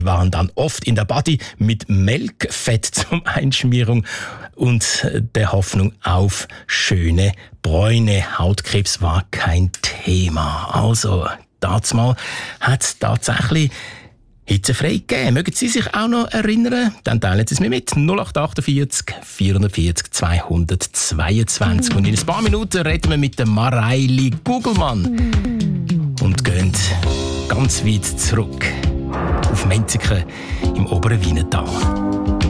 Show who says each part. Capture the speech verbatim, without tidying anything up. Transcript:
Speaker 1: waren dann oft in der Body mit Melkfett zum Einschmierung und der Hoffnung auf schöne Bräune. Hautkrebs war kein Thema. Also, dazumal hat es tatsächlich hitzefrei gegeben. Mögen Sie sich auch noch erinnern? Dann teilen Sie es mir mit. null acht achtundvierzig vierundvierzig zweihundertzweiundzwanzig. Und in ein paar Minuten reden wir mit der Mareili Gugelmann und gehen ganz weit zurück auf Menziken im oberen Wienertal.